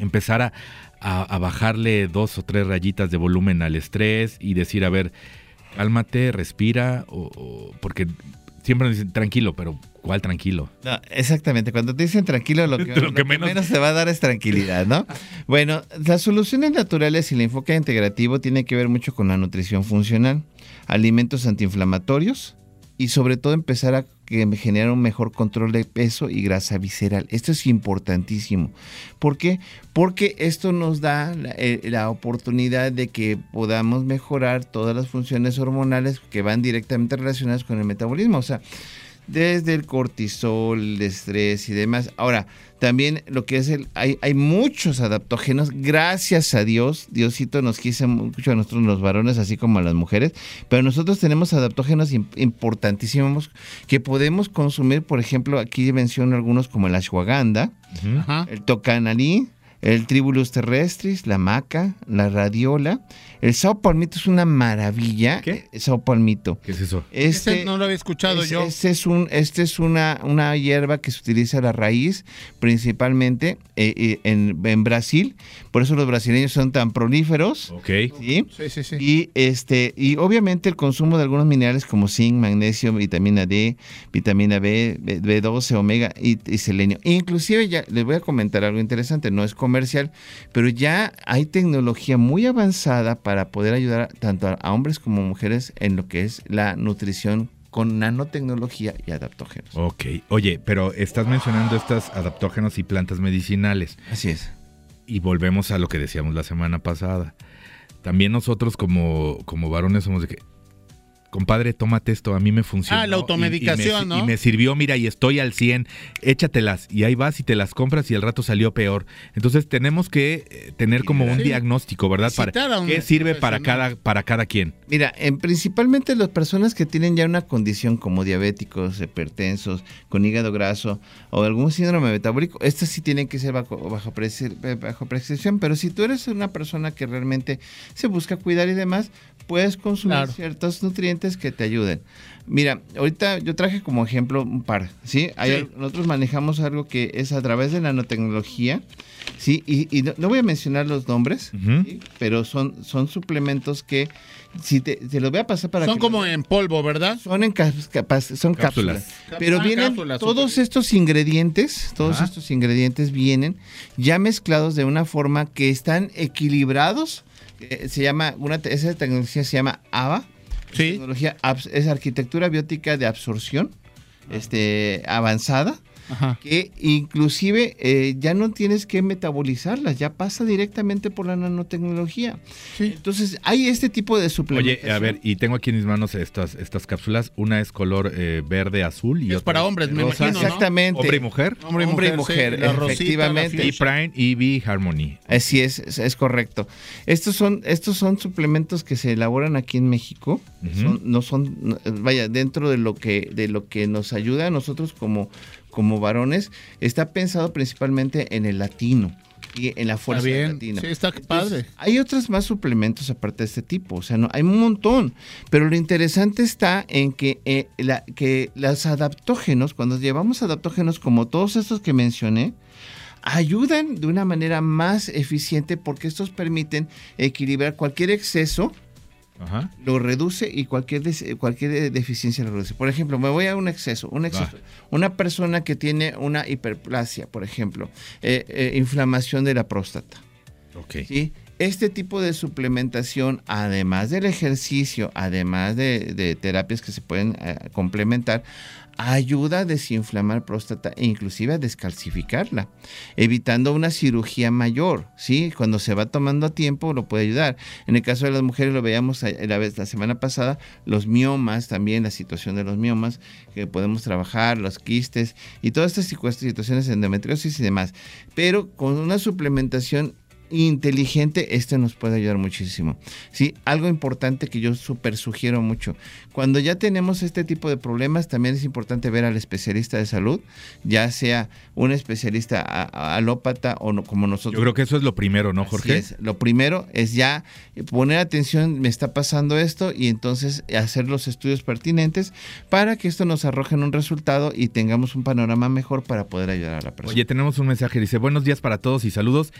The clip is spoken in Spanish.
empezar a bajarle 2 o 3 rayitas de volumen al estrés y decir, a ver, cálmate, respira, porque siempre nos dicen tranquilo, pero ¿cuál tranquilo? No, exactamente, cuando te dicen tranquilo, lo que menos te va a dar es tranquilidad, ¿no? Bueno, las soluciones naturales y el enfoque integrativo tiene que ver mucho con la nutrición funcional, alimentos antiinflamatorios y sobre todo empezar a generar un mejor control de peso y grasa visceral. Esto es importantísimo. ¿Por qué? Porque esto nos da la oportunidad de que podamos mejorar todas las funciones hormonales que van directamente relacionadas con el metabolismo. O sea, desde el cortisol, el estrés y demás. Ahora, también lo que es hay muchos adaptógenos, gracias a Dios, Diosito nos quiso mucho a nosotros los varones, así como a las mujeres, pero nosotros tenemos adaptógenos importantísimos que podemos consumir. Por ejemplo, aquí menciono algunos como el ashwagandha, el tocanalí, el tribulus terrestris, la maca, la radiola. El sao palmito es una maravilla. ¿Qué? Sao palmito. ¿Qué es eso? Este no lo había escuchado yo. Este es una hierba que se utiliza la raíz principalmente en Brasil. Por eso los brasileños son tan prolíferos. Ok. ¿Sí? Sí. Y obviamente el consumo de algunos minerales como zinc, magnesio, vitamina D, vitamina B, B12, omega y selenio. Inclusive ya les voy a comentar algo interesante, no es comercial, pero ya hay tecnología muy avanzada para poder ayudar tanto a hombres como mujeres en lo que es la nutrición con nanotecnología y adaptógenos. Ok. Oye, pero estás mencionando estos adaptógenos y plantas medicinales. Así es. Y volvemos a lo que decíamos la semana pasada. También nosotros como varones somos de que, compadre, tómate esto, a mí me funciona. La automedicación, ¿no? Y me sirvió, mira, y estoy al 100, échatelas. Y ahí vas y te las compras y al rato salió peor. Entonces tenemos que tener como un diagnóstico, ¿verdad? Para qué sirve para cada quien. Mira, principalmente las personas que tienen ya una condición como diabéticos, hipertensos, con hígado graso o algún síndrome metabólico, estas sí tienen que ser bajo prescripción, pero si tú eres una persona que realmente se busca cuidar y demás, puedes consumir ciertos nutrientes que te ayuden. Mira, ahorita yo traje como ejemplo un par, ¿sí? Nosotros manejamos algo que es a través de nanotecnología, ¿sí? Y no voy a mencionar los nombres, ¿sí? Pero son suplementos que, si te los voy a pasar para son que... como en polvo, ¿verdad? Son cápsulas. Pero vienen todos estos ingredientes, estos ingredientes vienen ya mezclados de una forma que están equilibrados. Se llama, esa tecnología se llama ABA. Sí. Tecnología es arquitectura biótica de absorción avanzada. Ajá. Que inclusive ya no tienes que metabolizarlas, ya pasa directamente por la nanotecnología. Sí. Entonces hay este tipo de suplementos. Oye, a ver, y tengo aquí en mis manos estas cápsulas. Una es color verde azul y es otra para hombres, me imagino, ¿no? Exactamente. ¿Hombre y mujer? Hombre y mujer, sí, efectivamente. Y Prime y B Harmony. Así es correcto. Estos son suplementos que se elaboran aquí en México. Vaya, dentro de lo que nos ayuda a nosotros como varones, está pensado principalmente en el latino y en la fuerza latina. Sí, está padre. Hay otros más suplementos aparte de este tipo, o sea, no, hay un montón, pero lo interesante está en que los adaptógenos, cuando llevamos adaptógenos como todos estos que mencioné, ayudan de una manera más eficiente porque estos permiten equilibrar cualquier exceso. Ajá. Lo reduce y cualquier deficiencia lo reduce. Por ejemplo, me voy a un exceso. Una persona que tiene una hiperplasia, por ejemplo, inflamación de la próstata. Okay. ¿Sí? Este tipo de suplementación, además del ejercicio, además de terapias que se pueden complementar, ayuda a desinflamar próstata e inclusive a descalcificarla, evitando una cirugía mayor, ¿sí? Cuando se va tomando a tiempo lo puede ayudar. En el caso de las mujeres lo veíamos la semana pasada, los miomas también, la situación de los miomas, que podemos trabajar, los quistes y todas estas situaciones de endometriosis y demás. Pero con una suplementación inteligente, nos puede ayudar muchísimo. Sí, algo importante que yo súper sugiero mucho. Cuando ya tenemos este tipo de problemas, también es importante ver al especialista de salud, ya sea un especialista alópata o no, como nosotros. Yo creo que eso es lo primero, ¿no, Jorge? Así es. Lo primero es ya poner atención, me está pasando esto, y entonces hacer los estudios pertinentes para que esto nos arroje un resultado y tengamos un panorama mejor para poder ayudar a la persona. Oye, tenemos un mensaje, dice: buenos días para todos y saludos